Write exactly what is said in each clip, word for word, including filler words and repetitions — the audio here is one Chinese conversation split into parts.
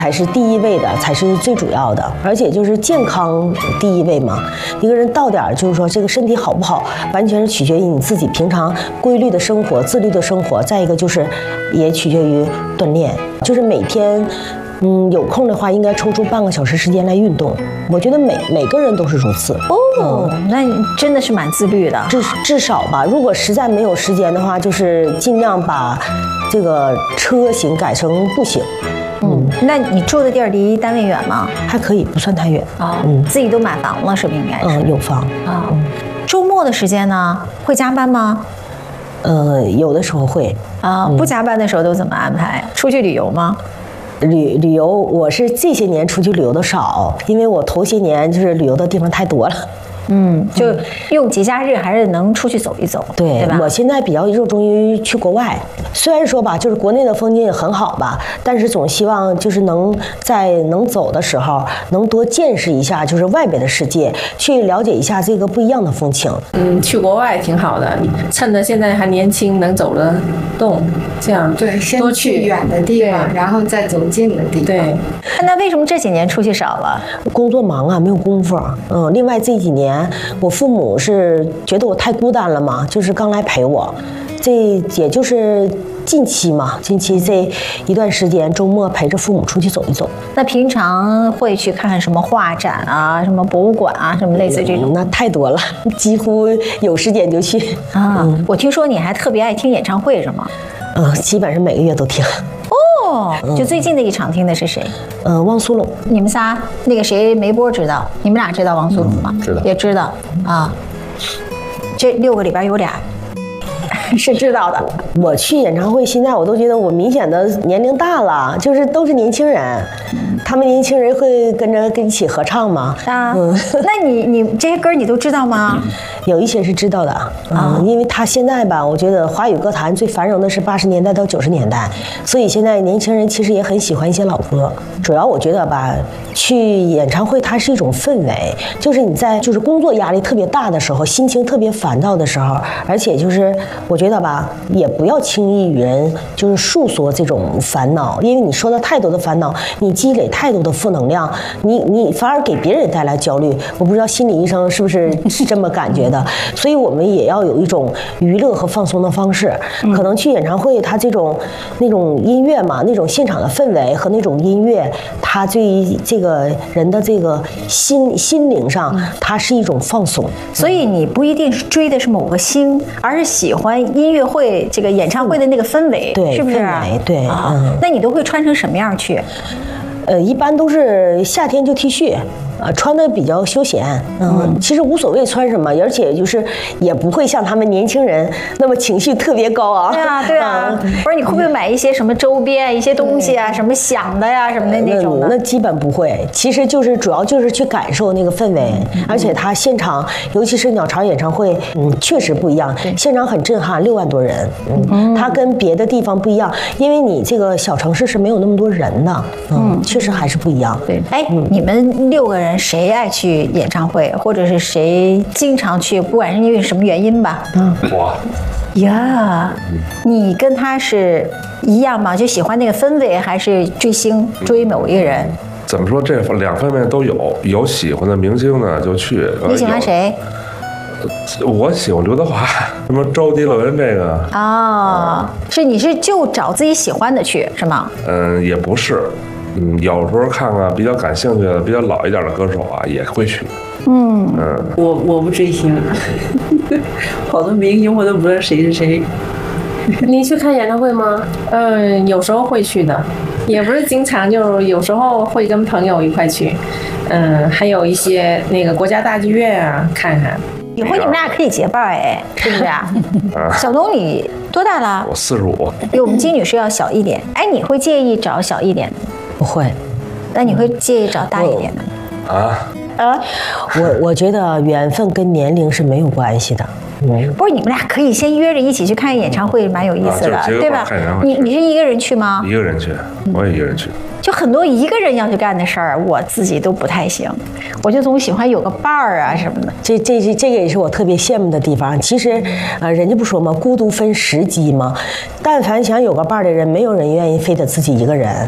才是第一位的，才是最主要的，而且就是健康第一位嘛。一个人到点儿，就是说这个身体好不好，完全是取决于你自己平常规律的生活、自律的生活。再一个就是，也取决于锻炼，就是每天，嗯，有空的话应该抽出半个小时时间来运动。我觉得每每个人都是如此。 哦，嗯、那你真的是蛮自律的。 至至少吧，如果实在没有时间的话，就是尽量把这个车行改成步行。 嗯，那你住的地儿离单位远吗？ 还可以，不算太远啊。嗯，自己都买房了是不是？应该是。 嗯，有房啊。周末的时间呢，会加班吗？ 呃，有的时候会。 啊，不加班的时候都怎么安排？出去旅游吗？ 旅旅游，我是这些年出去旅游的少，因为我头些年就是旅游的地方太多了。 嗯，就用节假日还是能出去走一走， 对， 对吧？ 我现在比较热衷于去国外，虽然说吧，就是国内的风景也很好吧，但是总希望就是能在能走的时候，能多见识一下就是外边的世界，去了解一下这个不一样的风情。 嗯，去国外挺好的，趁着现在还年轻，能走得动，这样对，先去远的地方，然后再走近的地方。 对， 那为什么这几年出去少了？ 工作忙啊，没有功夫。嗯，另外这几年。我父母是觉得我太孤单了嘛，就是刚来陪我，这也就是近期嘛，近期这一段时间周末陪着父母出去走一走。 那平常会去看什么画展啊，什么博物馆啊，什么类似这种？ 嗯、那太多了，几乎有时间就去啊、嗯。我听说你还特别爱听演唱会是吗？ 嗯，基本上每个月都听。 哦，就最近的一场听的是谁？ 嗯、呃，汪苏泷。 你们仨那个谁梅波知道？你们俩知道汪苏泷吗？ 嗯、知道， 也知道啊。这六个里边有俩是知道的。 我去演唱会，现在我都觉得我明显的年龄大了，就是都是年轻人，他们年轻人会跟着跟一起合唱吗？ 啊，嗯、那你你这些歌你都知道吗？ 有一些是知道的啊、嗯，因为他现在吧，我觉得华语歌坛最繁荣的是八十年代到九十年代，所以现在年轻人其实也很喜欢一些老歌。主要我觉得吧，去演唱会它是一种氛围，就是你在就是工作压力特别大的时候，心情特别烦躁的时候，而且就是我觉得吧，也不要轻易与人就是诉说这种烦恼，因为你说的太多的烦恼，你积累太多的负能量，你你反而给别人带来焦虑。我不知道心理医生是不是这么感觉的，所以我们也要有一种娱乐和放松的方式。可能去演唱会，它这种那种音乐嘛，那种现场的氛围和那种音乐，它对于这个人的这个心心灵上，它是一种放松。 所以你不一定是追的是某个星，而是喜欢音乐会这个演唱会的那个氛围， 对， 是不是？ 氛围，对， 啊、嗯。那你都会穿成什么样去？ 呃，一般都是夏天就 T 恤。啊，穿的比较休闲，嗯，其实无所谓穿什么，而且就是也不会像他们年轻人那么情绪特别高啊。 对啊，对啊。嗯、不是你会不会买一些什么周边、一些东西啊，什么响的呀、什么的那种的？ 那基本不会，其实就是主要就是去感受那个氛围，嗯、而且他现场，尤其是鸟巢演唱会，嗯，确实不一样，现场很震撼，六万多人，嗯，嗯它跟别的地方不一样，因为你这个小城市是没有那么多人的，嗯，嗯确实还是不一样。 对，哎，嗯、你们六个人。谁爱去演唱会，或者是谁经常去，不管是因为什么原因吧？ 嗯，我呀，你跟他是一样吗？就喜欢那个氛围，还是追星追某一个人？ 怎么说？这两方面都有。有喜欢的明星呢，就去。 你喜欢谁？ 我喜欢刘德华，什么周杰伦这个。 哦，是你是就找自己喜欢的去是吗？ 嗯，也不是。嗯，有时候看看比较感兴趣的、比较老一点的歌手啊，也会去。 嗯嗯， 我我不追星，好多明星我都不知道谁是谁。 你去看演唱会吗？嗯，有时候会去的，也不是经常，就有时候会跟朋友一块去。嗯，还有一些那个国家大剧院啊，看看。 以后你们俩可以结伴哎，是不是啊？小东，你多大了？ 我四十五， 比我们金女士要小一点。哎，你会介意找小一点的？ 不会。 那你会介意找大一点的？ 啊啊！ 我我觉得缘分跟年龄是没有关系的。 嗯，不是，你们俩可以先约着一起去看演唱会，蛮有意思的， 啊、 对吧？你你是一个人去吗？ 一个人去，我也一个人去。 就很多一个人要去干的事儿，我自己都不太行，我就总喜欢有个伴儿啊什么的。 这这这这个也是我特别羡慕的地方。其实，呃，人家不说吗？孤独分时机嘛。但凡想有个伴儿的人，没有人愿意非得自己一个人。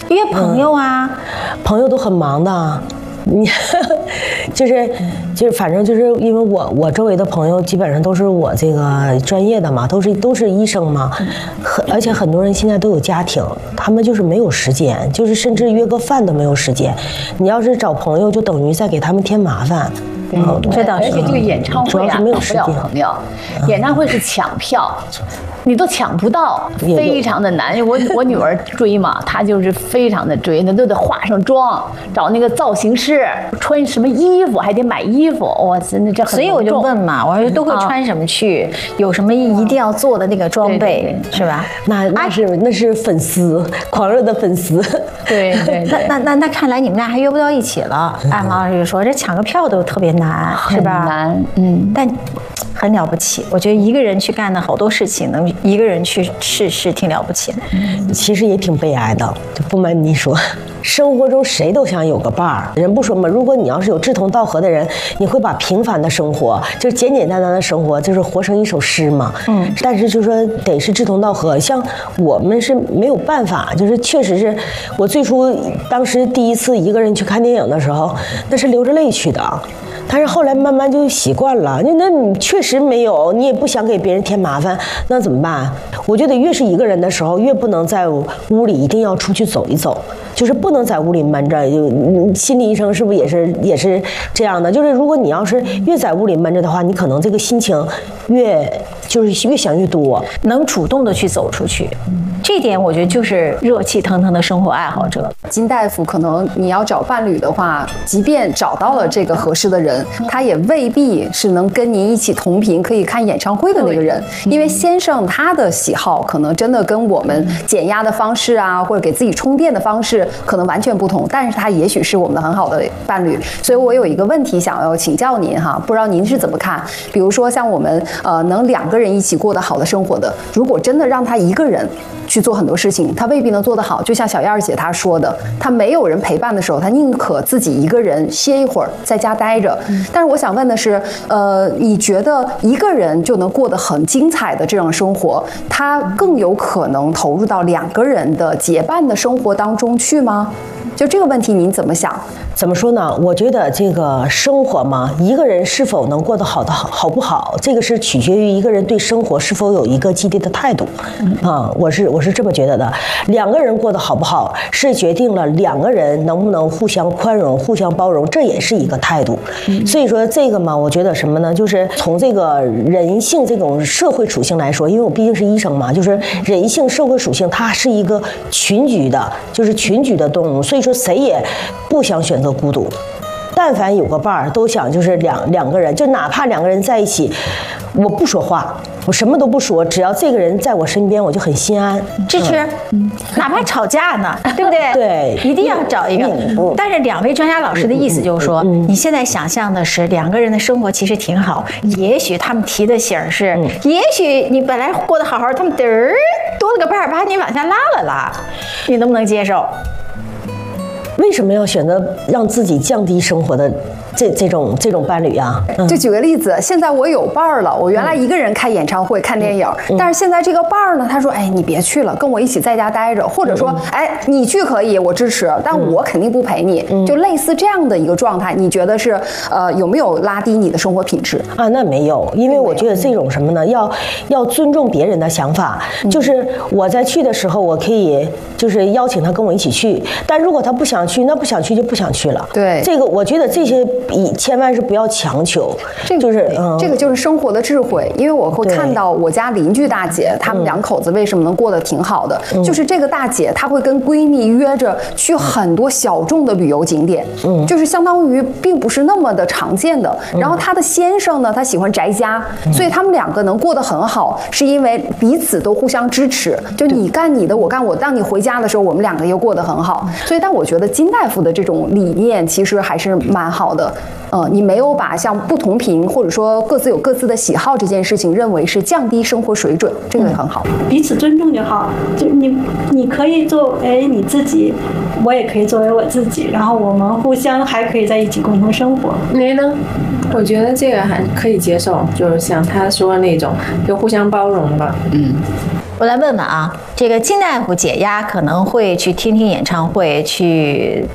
约朋友啊， 嗯、朋友都很忙的。你就是就是反正就是因为我我周围的朋友基本上都是我这个专业的嘛，都是都是医生嘛，很而且很多人现在都有家庭，他们就是没有时间，就是甚至约个饭都没有时间。你要是找朋友，就等于在给他们添麻烦。 嗯，这倒是。 而且这个演唱会啊， 主要是没有时间。 找不了朋友，演唱会是抢票。你都抢不到，非常的难。我我女儿追嘛，她就是非常的追，那都得化上妆，找那个造型师，穿什么衣服，还得买衣服。哇，真的这很。 所以我就问嘛，我说都会穿什么去？有什么一定要做的那个装备，是吧？ 那那是那是粉丝，狂热的粉丝。 对对。 那那那那看来你们俩还约不到一起了。按王老师说，这抢个票都特别难，是吧？ 很难，嗯， 但。很了不起，我觉得一个人去干的好多事情，能一个人去试试挺了不起的。 其实也挺悲哀的，不瞒你说，生活中谁都想有个伴儿。人不说嘛，如果你要是有志同道合的人，你会把平凡的生活，就是简简单单的生活，就是活成一首诗嘛。嗯。但是就说得是志同道合，像我们是没有办法，就是确实是我最初当时第一次一个人去看电影的时候，那是流着泪去的。但是后来慢慢就习惯了，那那你确实没有，你也不想给别人添麻烦，那怎么办？我觉得越是一个人的时候，越不能在屋里，一定要出去走一走，就是不能在屋里闷着。就心理医生是不是也是也是这样的？就是如果你要是越在屋里闷着的话，你可能这个心情越就是越想越多， 能主动的去走出去。这点我觉得就是热气腾腾的生活爱好者。 金大夫，可能你要找伴侣的话，即便找到了这个合适的人，他也未必是能跟您一起同频可以看演唱会的那个人，因为先生他的喜好可能真的跟我们减压的方式啊，或者给自己充电的方式可能完全不同，但是他也许是我们的很好的伴侣。所以我有一个问题想要请教您哈，不知道您是怎么看？比如说像我们呃能两个人一起过得好的生活的，如果真的让他一个人去做很多事情，他未必能做得好。就像小燕姐她说的，她没有人陪伴的时候，她宁可自己一个人歇一会儿，在家待着。但是我想问的是，呃，你觉得一个人就能过得很精彩的这种生活，他更有可能投入到两个人的结伴的生活当中去吗？就这个问题您怎么想？ 怎么说呢？我觉得这个生活嘛，一个人是否能过得好的好好不好，这个是取决于一个人对生活是否有一个积极的态度。啊，我是我是这么觉得的。两个人过得好不好，是决定了两个人能不能互相宽容、互相包容，这也是一个态度。所以说这个嘛，我觉得什么呢？就是从这个人性这种社会属性来说，因为我毕竟是医生嘛，就是人性社会属性，它是一个群居的，就是群居的动物，所以说谁也不想选择孤独。但凡有个伴儿，都想就是两两个人，就哪怕两个人在一起，我不说话，我什么都不说，只要这个人在我身边，我就很心安。 支持，嗯、哪怕吵架呢，对不对？ 对， 一定要找一个。嗯、但是两位专家老师的意思就是说，嗯嗯、你现在想象的是两个人的生活其实挺好，也许他们提的醒是，嗯、也许你本来过得好好，他们嘚儿多了个伴儿，把你往下拉了拉，你能不能接受？ 为什么要选择让自己降低生活的这这种这种伴侣啊？ 嗯、就举个例子，现在我有伴儿了，我原来一个人看演唱会、嗯、看电影，嗯、但是现在这个伴儿呢，他说：“哎，你别去了，跟我一起在家待着。”或者说：“嗯、哎，你去可以，我支持，但我肯定不陪你。嗯”就类似这样的一个状态，你觉得是呃有没有拉低你的生活品质啊？那没有，因为我觉得这种什么呢，要要尊重别人的想法。嗯、就是我在去的时候，我可以就是邀请他跟我一起去，但如果他不想去，那不想去就不想去了。 对， 这个我觉得这些。你千万是不要强求， 这个、 就是嗯， 这个就是生活的智慧。因为我会看到我家邻居大姐，他们两口子为什么能过得挺好的，嗯、就是这个大姐她会跟闺蜜约着去很多小众的旅游景点，嗯，就是相当于并不是那么的常见的。嗯、然后她的先生呢，他喜欢宅家，嗯、所以他们两个能过得很好，是因为彼此都互相支持。就你干你的，我干我，当你回家的时候，我们两个又过得很好。所以，但我觉得金大夫的这种理念其实还是蛮好的。呃，你没有把像不同频或者说各自有各自的喜好这件事情认为是降低生活水准，这个也很好。 彼此尊重就好，就你你可以作为你自己，我也可以作为我自己，然后我们互相还可以在一起共同生活。 你呢？我觉得这个还可以接受，就是像他说的那种，就互相包容吧。嗯。 我来问问啊，这个金大夫解压可能会去听听演唱会，去